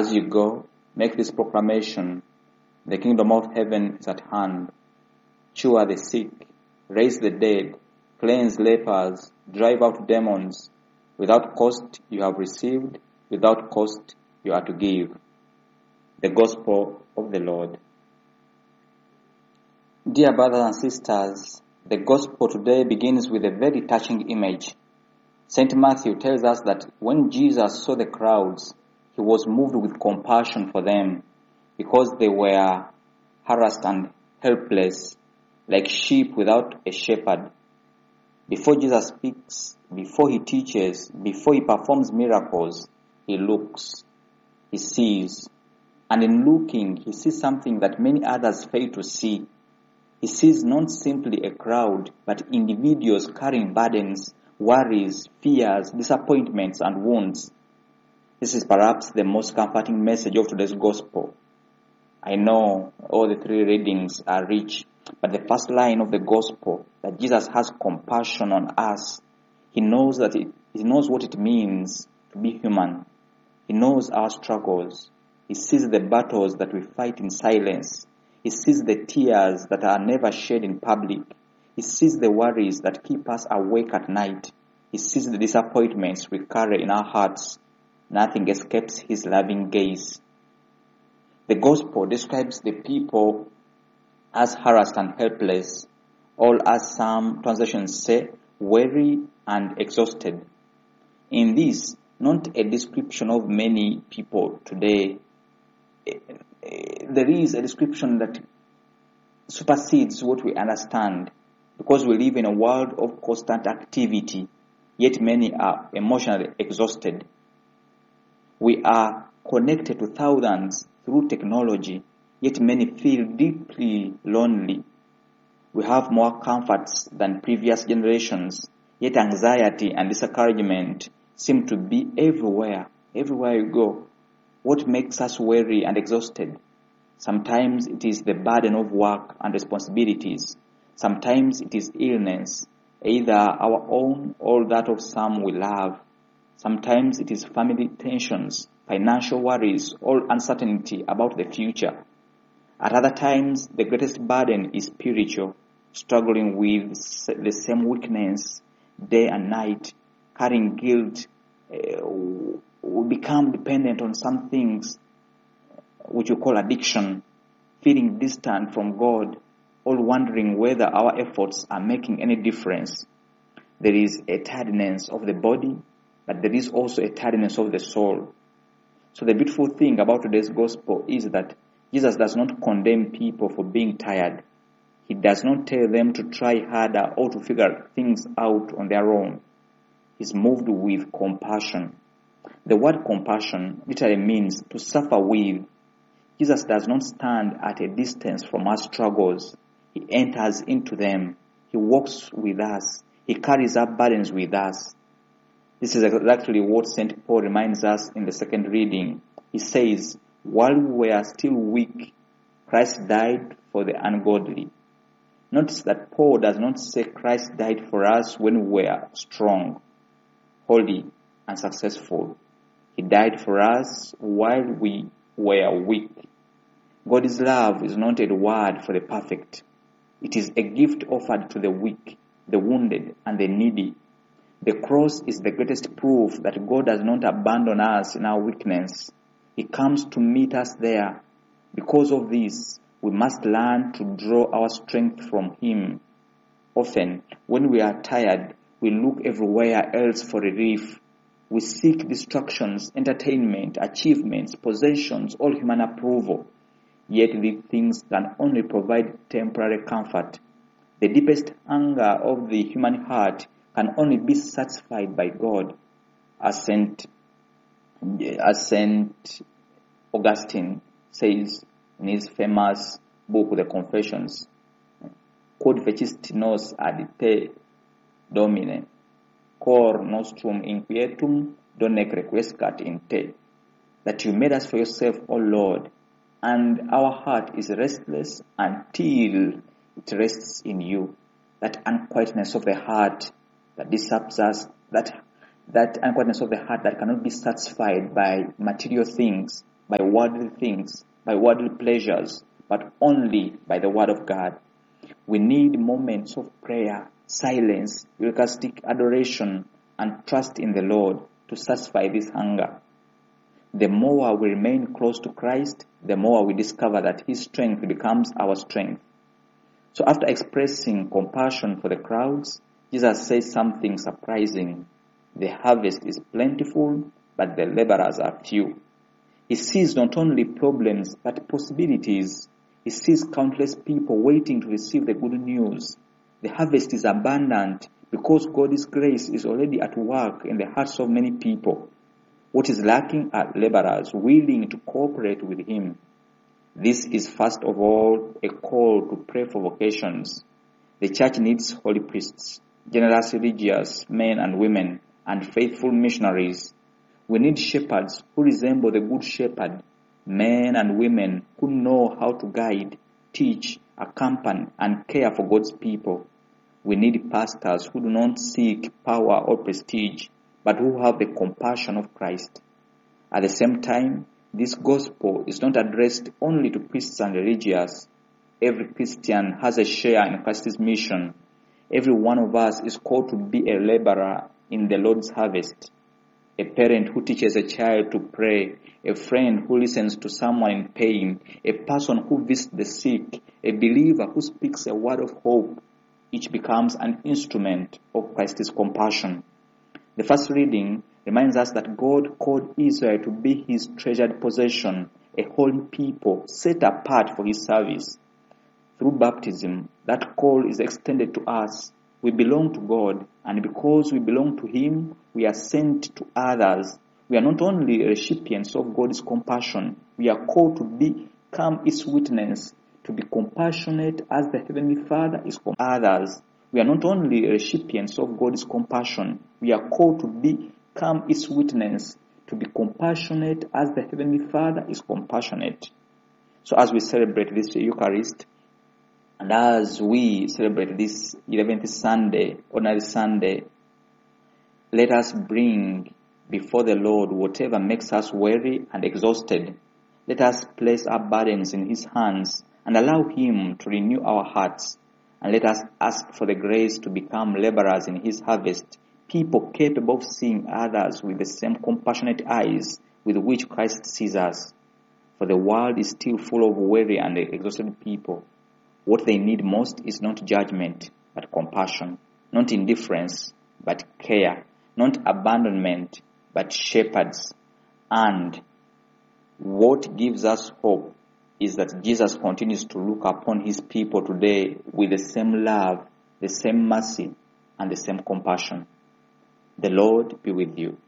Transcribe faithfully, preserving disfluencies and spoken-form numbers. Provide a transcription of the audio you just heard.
As you go, make this proclamation: the kingdom of heaven is at hand. Cure the sick, raise the dead, cleanse lepers, drive out demons. Without cost you have received, without cost you are to give. The Gospel of the Lord. Dear brothers and sisters, the Gospel today begins with a very touching image. Saint Matthew tells us that when Jesus saw the crowds, he was moved with compassion for them because they were harassed and helpless, like sheep without a shepherd. Before Jesus speaks, before he teaches, before he performs miracles, he looks, he sees. And in looking, he sees something that many others fail to see. He sees not simply a crowd, but individuals carrying burdens, worries, fears, disappointments, and wounds. This is perhaps the most comforting message of today's Gospel. I know all the three readings are rich, but the first line of the Gospel, that Jesus has compassion on us, he knows that it, he knows what it means to be human. He knows our struggles. He sees the battles that we fight in silence. He sees the tears that are never shed in public. He sees the worries that keep us awake at night. He sees the disappointments we carry in our hearts. Nothing escapes his loving gaze. The Gospel describes the people as harassed and helpless, all as some translations say, weary and exhausted. In this, not a description of many people today. There is a description that supersedes what we understand, because we live in a world of constant activity, yet many are emotionally exhausted. We are connected to thousands through technology, yet many feel deeply lonely. We have more comforts than previous generations, yet anxiety and discouragement seem to be everywhere, everywhere you go. What makes us weary and exhausted? Sometimes it is the burden of work and responsibilities. Sometimes it is illness, either our own or that of some we love. Sometimes it is family tensions, financial worries, or uncertainty about the future. At other times, the greatest burden is spiritual, struggling with the same weakness day and night, carrying guilt. Uh, we become dependent on some things which we call addiction, feeling distant from God, all wondering whether our efforts are making any difference. There is a tiredness of the body, but there is also a tiredness of the soul. So the beautiful thing about today's Gospel is that Jesus does not condemn people for being tired. He does not tell them to try harder or to figure things out on their own. He's moved with compassion. The word compassion literally means to suffer with. Jesus does not stand at a distance from our struggles. He enters into them. He walks with us. He carries our burdens with us. This is exactly what Saint Paul reminds us in the second reading. He says, while we were still weak, Christ died for the ungodly. Notice that Paul does not say Christ died for us when we were strong, holy, and successful. He died for us while we were weak. God's love is not a reward for the perfect. It is a gift offered to the weak, the wounded, and the needy. The cross is the greatest proof that God does not abandon us in our weakness. He comes to meet us there. Because of this, we must learn to draw our strength from Him. Often, when we are tired, we look everywhere else for relief. We seek distractions, entertainment, achievements, possessions, all human approval. Yet these things can only provide temporary comfort. The deepest hunger of the human heart can only be satisfied by God. As Saint, as Saint Augustine says in his famous book, The Confessions, Quod fecist nos ad te, Domine, cor nostrum inquietum donec requiescat in te. That you made us for yourself, O Lord, and our heart is restless until it rests in you. That unquietness of the heart that disturbs us, that that unquietness of the heart that cannot be satisfied by material things, by worldly things, by worldly pleasures, but only by the word of God. We need moments of prayer, silence, Eucharistic adoration, and trust in the Lord to satisfy this hunger. The more we remain close to Christ, the more we discover that His strength becomes our strength. So after expressing compassion for the crowds, Jesus says something surprising. The harvest is plentiful, but the laborers are few. He sees not only problems, but possibilities. He sees countless people waiting to receive the good news. The harvest is abundant because God's grace is already at work in the hearts of many people. What is lacking are laborers willing to cooperate with Him. This is first of all a call to pray for vocations. The church needs holy priests, generous religious men and women, and faithful missionaries. We need shepherds who resemble the good shepherd, men and women who know how to guide, teach, accompany, and care for God's people. We need pastors who do not seek power or prestige, but who have the compassion of Christ. At the same time, this gospel is not addressed only to priests and religious. Every Christian has a share in Christ's mission. Every one of us is called to be a laborer in the Lord's harvest. A parent who teaches a child to pray, a friend who listens to someone in pain, a person who visits the sick, a believer who speaks a word of hope, each becomes an instrument of Christ's compassion. The first reading reminds us that God called Israel to be His treasured possession, a holy people set apart for His service. Through baptism, that call is extended to us. We belong to God, and because we belong to Him, we are sent to others. We are not only recipients of God's compassion, we are called to become His witness, to be compassionate as the Heavenly Father is to others. We are not only recipients of God's compassion, we are called to become His witness, to be compassionate as the Heavenly Father is compassionate. So as we celebrate this Eucharist, and as we celebrate this eleventh Sunday, ordinary Sunday, let us bring before the Lord whatever makes us weary and exhausted. Let us place our burdens in His hands and allow Him to renew our hearts. And let us ask for the grace to become laborers in His harvest, people capable of seeing others with the same compassionate eyes with which Christ sees us. For the world is still full of weary and exhausted people. What they need most is not judgment, but compassion, not indifference, but care, not abandonment, but shepherds. And what gives us hope is that Jesus continues to look upon His people today with the same love, the same mercy, and the same compassion. The Lord be with you.